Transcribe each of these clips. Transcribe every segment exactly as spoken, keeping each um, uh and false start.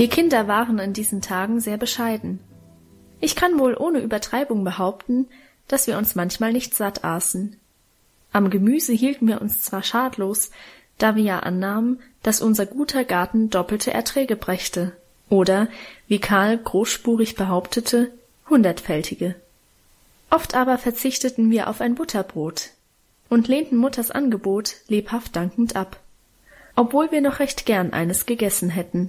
Wir Kinder waren an diesen Tagen sehr bescheiden. Ich kann wohl ohne Übertreibung behaupten, dass wir uns manchmal nicht satt aßen. Am Gemüse hielten wir uns zwar schadlos, da wir ja annahmen, dass unser guter Garten doppelte Erträge brächte, oder, wie Karl großspurig behauptete, hundertfältige. Oft aber verzichteten wir auf ein Butterbrot und lehnten Mutters Angebot lebhaft dankend ab, obwohl wir noch recht gern eines gegessen hätten.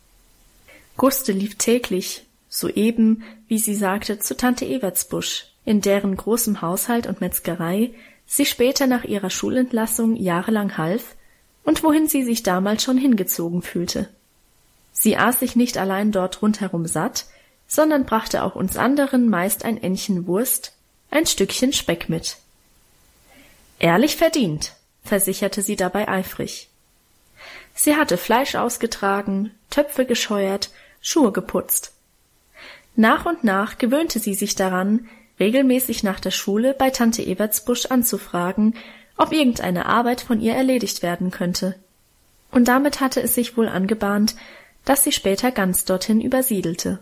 Guste lief täglich, soeben, wie sie sagte, zu Tante Evertsbusch, in deren großem Haushalt und Metzgerei sie später nach ihrer Schulentlassung jahrelang half und wohin sie sich damals schon hingezogen fühlte. Sie aß sich nicht allein dort rundherum satt, sondern brachte auch uns anderen meist ein Endchen Wurst, ein Stückchen Speck mit. »Ehrlich verdient«, versicherte sie dabei eifrig. Sie hatte Fleisch ausgetragen, Töpfe gescheuert, Schuhe geputzt. Nach und nach gewöhnte sie sich daran, regelmäßig nach der Schule bei Tante Evertsbusch anzufragen, ob irgendeine Arbeit von ihr erledigt werden könnte. Und damit hatte es sich wohl angebahnt, dass sie später ganz dorthin übersiedelte.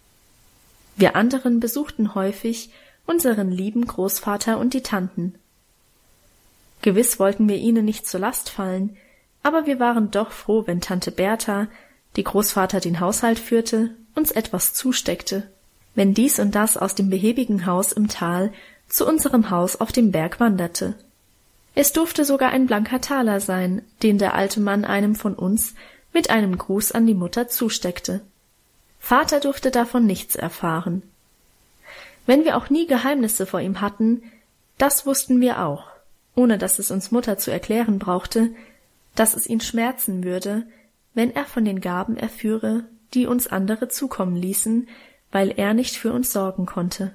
Wir anderen besuchten häufig unseren lieben Großvater und die Tanten. Gewiss wollten wir ihnen nicht zur Last fallen, aber wir waren doch froh, wenn Tante Bertha, die Großvater den Haushalt führte, uns etwas zusteckte, wenn dies und das aus dem behäbigen Haus im Tal zu unserem Haus auf dem Berg wanderte. Es durfte sogar ein blanker Taler sein, den der alte Mann einem von uns mit einem Gruß an die Mutter zusteckte. Vater durfte davon nichts erfahren. Wenn wir auch nie Geheimnisse vor ihm hatten, das wussten wir auch, ohne dass es uns Mutter zu erklären brauchte, dass es ihn schmerzen würde, wenn er von den Gaben erführe, die uns andere zukommen ließen, weil er nicht für uns sorgen konnte.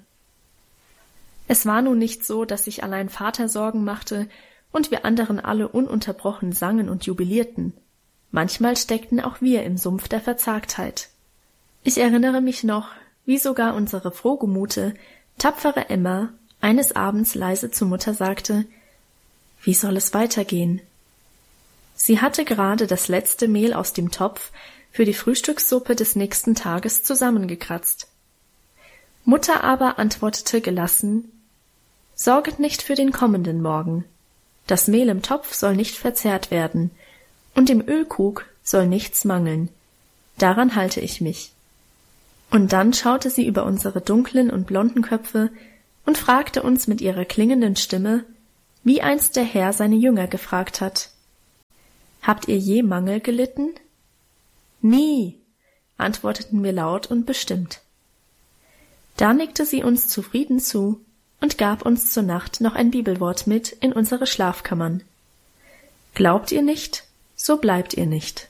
Es war nun nicht so, dass sich allein Vater Sorgen machte und wir anderen alle ununterbrochen sangen und jubilierten. Manchmal steckten auch wir im Sumpf der Verzagtheit. Ich erinnere mich noch, wie sogar unsere frohgemute, tapfere Emma eines Abends leise zu Mutter sagte: »Wie soll es weitergehen?« Sie hatte gerade das letzte Mehl aus dem Topf für die Frühstückssuppe des nächsten Tages zusammengekratzt. Mutter aber antwortete gelassen: »Sorget nicht für den kommenden Morgen. Das Mehl im Topf soll nicht verzehrt werden, und im Ölkrug soll nichts mangeln. Daran halte ich mich.« Und dann schaute sie über unsere dunklen und blonden Köpfe und fragte uns mit ihrer klingenden Stimme, wie einst der Herr seine Jünger gefragt hat: »Habt ihr je Mangel gelitten?« »Nie«, antworteten wir laut und bestimmt. Da nickte sie uns zufrieden zu und gab uns zur Nacht noch ein Bibelwort mit in unsere Schlafkammern. Glaubt ihr nicht, so bleibt ihr nicht.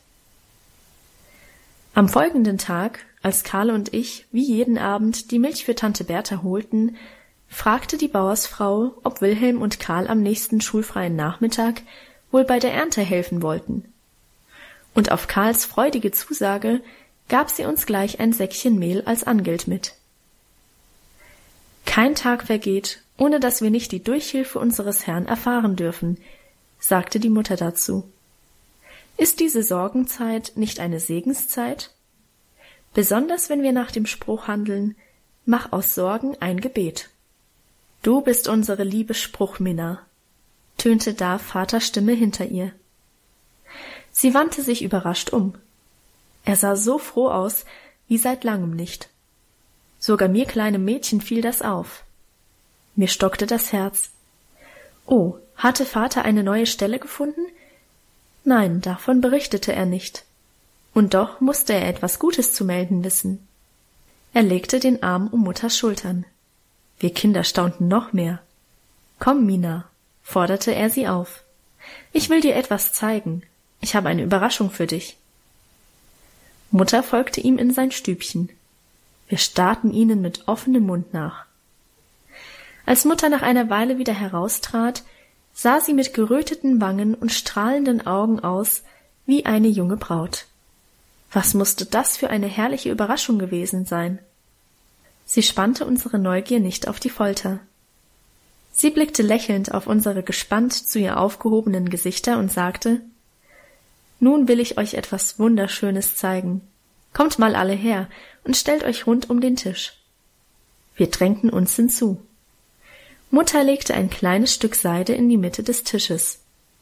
Am folgenden Tag, als Karl und ich wie jeden Abend die Milch für Tante Bertha holten, fragte die Bauersfrau, ob Wilhelm und Karl am nächsten schulfreien Nachmittag wohl bei der Ernte helfen wollten. Und auf Karls freudige Zusage gab sie uns gleich ein Säckchen Mehl als Angeld mit. »Kein Tag vergeht, ohne dass wir nicht die Durchhilfe unseres Herrn erfahren dürfen«, sagte die Mutter dazu. »Ist diese Sorgenzeit nicht eine Segenszeit? Besonders wenn wir nach dem Spruch handeln: Mach aus Sorgen ein Gebet.« »Du bist unsere liebe Spruchminna«, tönte da Vaters Stimme hinter ihr. Sie wandte sich überrascht um. Er sah so froh aus wie seit langem nicht. Sogar mir kleinem Mädchen fiel das auf. Mir stockte das Herz. Oh, hatte Vater eine neue Stelle gefunden? Nein, davon berichtete er nicht. Und doch musste er etwas Gutes zu melden wissen. Er legte den Arm um Mutters Schultern. Wir Kinder staunten noch mehr. »Komm, Mina«, forderte er sie auf. »Ich will dir etwas zeigen. Ich habe eine Überraschung für dich.« Mutter folgte ihm in sein Stübchen. Wir starrten ihnen mit offenem Mund nach. Als Mutter nach einer Weile wieder heraustrat, sah sie mit geröteten Wangen und strahlenden Augen aus wie eine junge Braut. Was musste das für eine herrliche Überraschung gewesen sein? Sie spannte unsere Neugier nicht auf die Folter. Sie blickte lächelnd auf unsere gespannt zu ihr aufgehobenen Gesichter und sagte: »Nun will ich euch etwas Wunderschönes zeigen. Kommt mal alle her und stellt euch rund um den Tisch. Wir drängten uns hinzu. Mutter legte ein kleines Stück Seide in die Mitte des Tisches.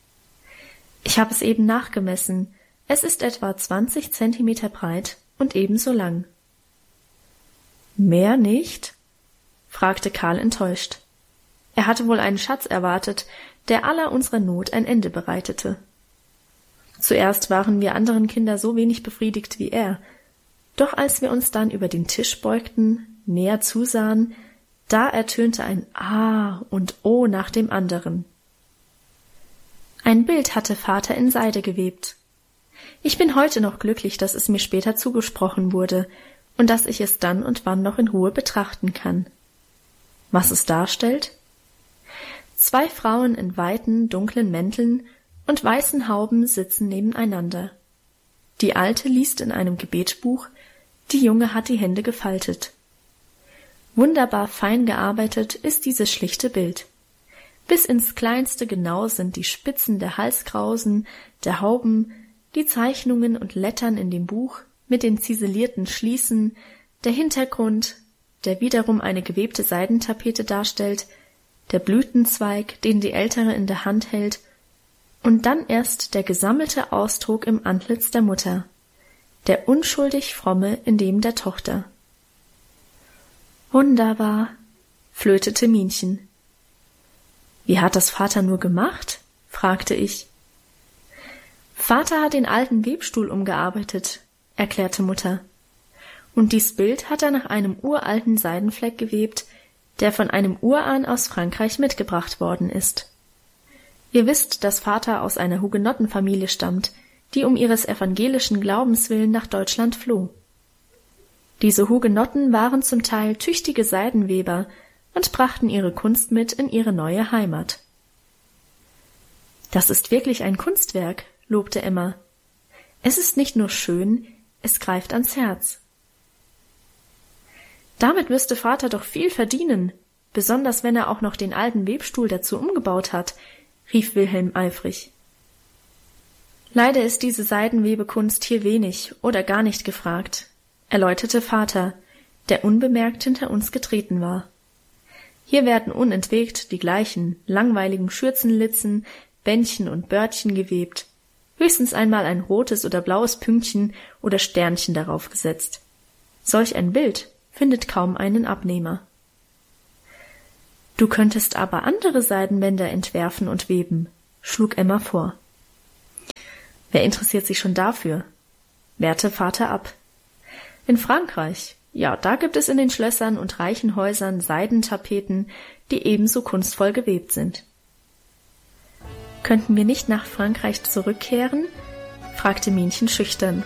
Ich habe es eben nachgemessen. Es ist etwa zwanzig Zentimeter breit und ebenso lang. »Mehr nicht?« fragte Karl enttäuscht. Er hatte wohl einen Schatz erwartet, der aller unserer Not ein Ende bereitete. Zuerst waren wir anderen Kinder so wenig befriedigt wie er, doch als wir uns dann über den Tisch beugten, näher zusahen, da ertönte ein Ah und Oh nach dem anderen. Ein Bild hatte Vater in Seide gewebt. Ich bin heute noch glücklich, dass es mir später zugesprochen wurde und dass ich es dann und wann noch in Ruhe betrachten kann. Was es darstellt? Zwei Frauen in weiten, dunklen Mänteln und weißen Hauben sitzen nebeneinander. Die Alte liest in einem Gebetbuch, die Junge hat die Hände gefaltet. Wunderbar fein gearbeitet ist dieses schlichte Bild. Bis ins Kleinste genau sind die Spitzen der Halskrausen, der Hauben, die Zeichnungen und Lettern in dem Buch mit den ziselierten Schließen, der Hintergrund, der wiederum eine gewebte Seidentapete darstellt, der Blütenzweig, den die Ältere in der Hand hält, und dann erst der gesammelte Ausdruck im Antlitz der Mutter, der unschuldig fromme in dem der Tochter. »Wunderbar«, flötete Minchen. »Wie hat das Vater nur gemacht?« fragte ich. »Vater hat den alten Webstuhl umgearbeitet«, erklärte Mutter. »Und dies Bild hat er nach einem uralten Seidenfleck gewebt, der von einem Urahn aus Frankreich mitgebracht worden ist. Ihr wisst, dass Vater aus einer Hugenottenfamilie stammt, die um ihres evangelischen Glaubens willen nach Deutschland floh. Diese Hugenotten waren zum Teil tüchtige Seidenweber und brachten ihre Kunst mit in ihre neue Heimat.« »Das ist wirklich ein Kunstwerk«, lobte Emma. »Es ist nicht nur schön, es greift ans Herz.« »Damit müsste Vater doch viel verdienen, besonders wenn er auch noch den alten Webstuhl dazu umgebaut hat«, rief Wilhelm eifrig. »Leider ist diese Seidenwebekunst hier wenig oder gar nicht gefragt«, erläuterte Vater, der unbemerkt hinter uns getreten war. »Hier werden unentwegt die gleichen langweiligen Schürzenlitzen, Bändchen und Bördchen gewebt, höchstens einmal ein rotes oder blaues Pünktchen oder Sternchen darauf gesetzt. Solch ein Bild findet kaum einen Abnehmer.« »Du könntest aber andere Seidenbänder entwerfen und weben«, schlug Emma vor. »Wer interessiert sich schon dafür?«, wehrte Vater ab. »In Frankreich, ja, da gibt es in den Schlössern und reichen Häusern Seidentapeten, die ebenso kunstvoll gewebt sind.« »Könnten wir nicht nach Frankreich zurückkehren?«, fragte Minchen schüchtern.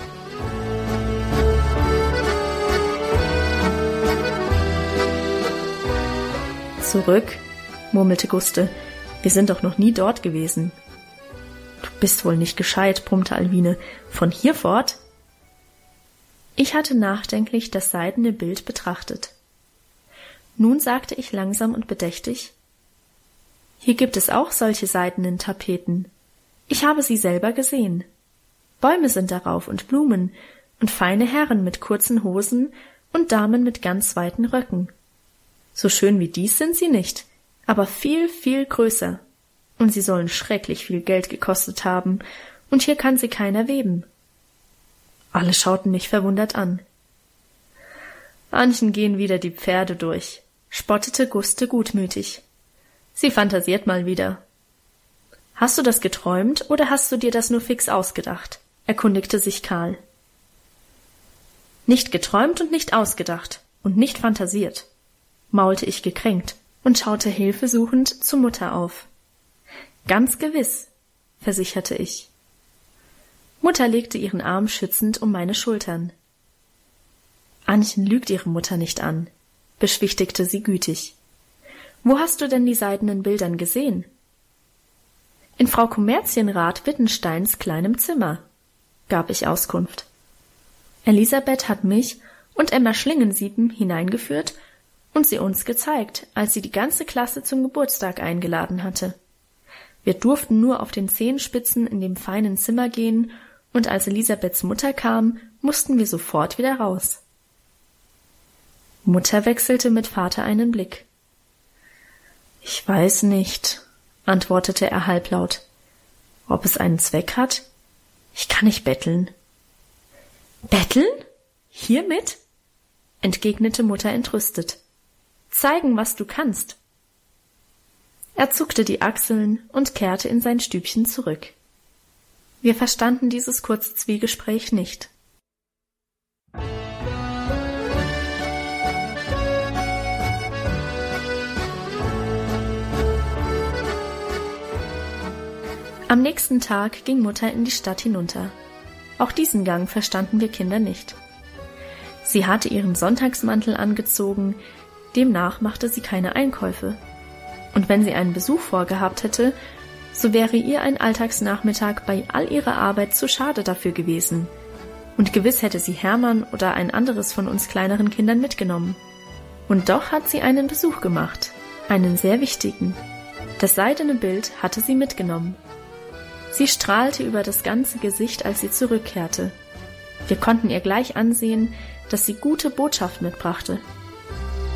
»Zurück«, murmelte Guste, »wir sind doch noch nie dort gewesen.« »Du bist wohl nicht gescheit«, brummte Alwine, »von hier fort?« Ich hatte nachdenklich das seidene Bild betrachtet. Nun sagte ich langsam und bedächtig, »Hier gibt es auch solche seidenen Tapeten. Ich habe sie selber gesehen. Bäume sind darauf und Blumen und feine Herren mit kurzen Hosen und Damen mit ganz weiten Röcken. So schön wie dies sind sie nicht, aber viel, viel größer. Und sie sollen schrecklich viel Geld gekostet haben, und hier kann sie keiner weben.« Alle schauten mich verwundert an. »Manchen gehen wieder die Pferde durch«, spottete Guste gutmütig. »Sie fantasiert mal wieder.« »Hast du das geträumt, oder hast du dir das nur fix ausgedacht?«, erkundigte sich Karl. »Nicht geträumt und nicht ausgedacht und nicht fantasiert«, maulte ich gekränkt und schaute hilfesuchend zur Mutter auf. »Ganz gewiss«, versicherte ich. Mutter legte ihren Arm schützend um meine Schultern. »Annchen lügt ihre Mutter nicht an«, beschwichtigte sie gütig. »Wo hast du denn die seidenen Bildern gesehen?« »In Frau Kommerzienrat Wittensteins kleinem Zimmer«, gab ich Auskunft. »Elisabeth hat mich und Emma Schlingensieben hineingeführt und sie uns gezeigt, als sie die ganze Klasse zum Geburtstag eingeladen hatte. Wir durften nur auf den Zehenspitzen in dem feinen Zimmer gehen und als Elisabeths Mutter kam, mussten wir sofort wieder raus. Mutter wechselte mit Vater einen Blick. »Ich weiß nicht«, antwortete er halblaut. »Ob es einen Zweck hat? Ich kann nicht betteln.« »Betteln? Hiermit?«, entgegnete Mutter entrüstet. »Zeigen, was du kannst.« Er zuckte die Achseln und kehrte in sein Stübchen zurück. Wir verstanden dieses kurze Zwiegespräch nicht. Am nächsten Tag ging Mutter in die Stadt hinunter. Auch diesen Gang verstanden wir Kinder nicht. Sie hatte ihren Sonntagsmantel angezogen, demnach machte sie keine Einkäufe. Und wenn sie einen Besuch vorgehabt hätte, so wäre ihr ein Alltagsnachmittag bei all ihrer Arbeit zu schade dafür gewesen. Und gewiss hätte sie Hermann oder ein anderes von uns kleineren Kindern mitgenommen. Und doch hat sie einen Besuch gemacht, einen sehr wichtigen. Das seidene Bild hatte sie mitgenommen. Sie strahlte über das ganze Gesicht, als sie zurückkehrte. Wir konnten ihr gleich ansehen, dass sie gute Botschaft mitbrachte.